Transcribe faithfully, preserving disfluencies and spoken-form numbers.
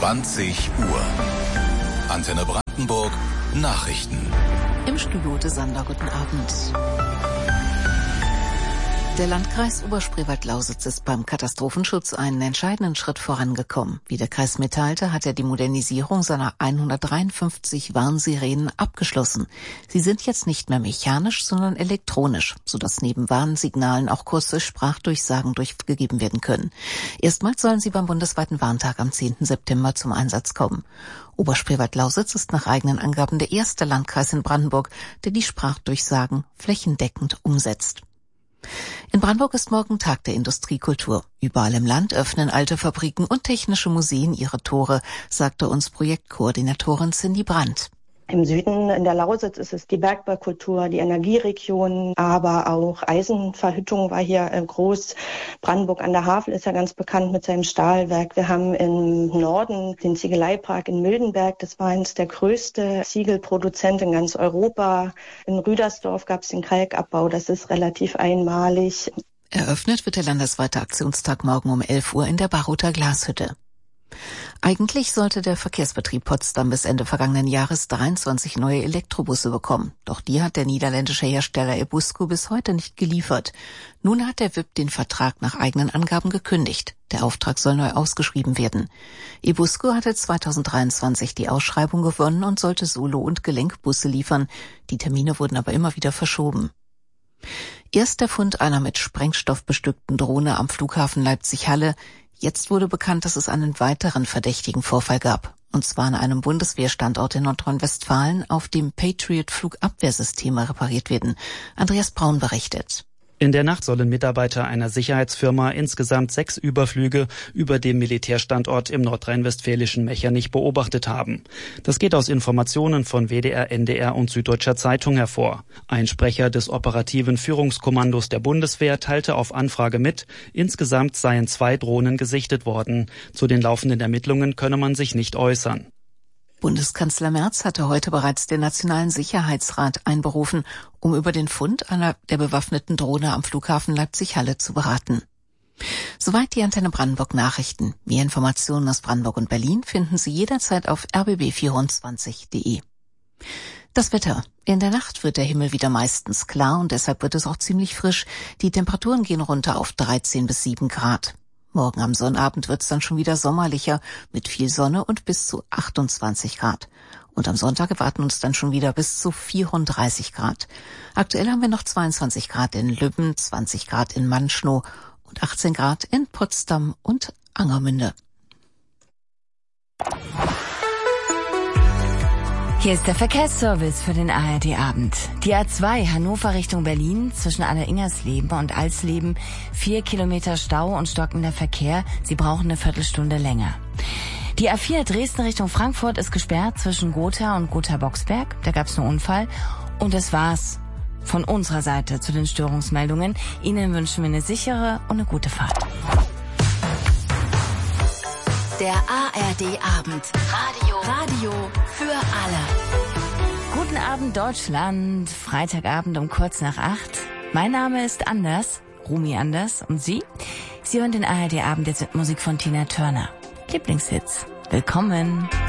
zwanzig Uhr. Antenne Brandenburg, Nachrichten. Im Studio de Sander, guten Abend. Der Landkreis Oberspreewald-Lausitz ist beim Katastrophenschutz einen entscheidenden Schritt vorangekommen. Wie der Kreis mitteilte, hat er die Modernisierung seiner hundertdreiundfünfzig Warnsirenen abgeschlossen. Sie sind jetzt nicht mehr mechanisch, sondern elektronisch, sodass neben Warnsignalen auch kurze Sprachdurchsagen durchgegeben werden können. Erstmals sollen sie beim bundesweiten Warntag am zehnten September zum Einsatz kommen. Oberspreewald-Lausitz ist nach eigenen Angaben der erste Landkreis in Brandenburg, der die Sprachdurchsagen flächendeckend umsetzt. In Brandenburg ist morgen Tag der Industriekultur. Überall im Land öffnen alte Fabriken und technische Museen ihre Tore, sagte uns Projektkoordinatorin Cindy Brandt. Im Süden in der Lausitz ist es die Bergbaukultur, die Energieregion, aber auch Eisenverhüttung war hier groß. Brandenburg an der Havel ist ja ganz bekannt mit seinem Stahlwerk. Wir haben im Norden den Ziegeleipark in Mildenberg. Das war eines der größten Ziegelproduzenten in ganz Europa. In Rüdersdorf gab es den Kalkabbau. Das ist relativ einmalig. Eröffnet wird der landesweite Aktionstag morgen um elf Uhr in der Baruther Glashütte. Eigentlich sollte der Verkehrsbetrieb Potsdam bis Ende vergangenen Jahres dreiundzwanzig neue Elektrobusse bekommen. Doch die hat der niederländische Hersteller Ebusco bis heute nicht geliefert. Nun hat der W I P den Vertrag nach eigenen Angaben gekündigt. Der Auftrag soll neu ausgeschrieben werden. Ebusco hatte zweitausenddreiundzwanzig die Ausschreibung gewonnen und sollte Solo- und Gelenkbusse liefern. Die Termine wurden aber immer wieder verschoben. Erst der Fund einer mit Sprengstoff bestückten Drohne am Flughafen Leipzig-Halle. Jetzt wurde bekannt, dass es einen weiteren verdächtigen Vorfall gab. Und zwar an einem Bundeswehrstandort in Nordrhein-Westfalen, auf dem Patriot-Flugabwehrsysteme repariert werden. Andreas Braun berichtet. In der Nacht sollen Mitarbeiter einer Sicherheitsfirma insgesamt sechs Überflüge über dem Militärstandort im nordrhein-westfälischen Mechernich beobachtet haben. Das geht aus Informationen von W D R, N D R und Süddeutscher Zeitung hervor. Ein Sprecher des operativen Führungskommandos der Bundeswehr teilte auf Anfrage mit, insgesamt seien zwei Drohnen gesichtet worden. Zu den laufenden Ermittlungen könne man sich nicht äußern. Bundeskanzler Merz hatte heute bereits den Nationalen Sicherheitsrat einberufen, um über den Fund einer der bewaffneten Drohne am Flughafen Leipzig-Halle zu beraten. Soweit die Antenne Brandenburg Nachrichten. Mehr Informationen aus Brandenburg und Berlin finden Sie jederzeit auf r b b vierundzwanzig punkt d e. Das Wetter. In der Nacht wird der Himmel wieder meistens klar und deshalb wird es auch ziemlich frisch. Die Temperaturen gehen runter auf dreizehn bis sieben Grad. Morgen am Sonnabend wird es dann schon wieder sommerlicher mit viel Sonne und bis zu achtundzwanzig Grad. Und am Sonntag erwarten uns dann schon wieder bis zu vierunddreißig Grad. Aktuell haben wir noch zweiundzwanzig Grad in Lübben, zwanzig Grad in Manschnow und achtzehn Grad in Potsdam und Angermünde. Hier ist der Verkehrsservice für den A R D-Abend. Die A zwei Hannover Richtung Berlin zwischen Aller-Ingersleben und Alsleben. Vier Kilometer Stau und stockender Verkehr. Sie brauchen eine Viertelstunde länger. Die A vier Dresden Richtung Frankfurt ist gesperrt zwischen Gotha und Gotha-Boxberg. Da gab es einen Unfall. Und das war's von unserer Seite zu den Störungsmeldungen. Ihnen wünschen wir eine sichere und eine gute Fahrt. Der A R D-Abend. Radio. Radio für alle. Guten Abend, Deutschland. Freitagabend um kurz nach acht. Mein Name ist Anders, Rumi Anders. Und Sie? Sie hören den A R D-Abend jetzt mit Musik von Tina Turner. Lieblingshits. Willkommen.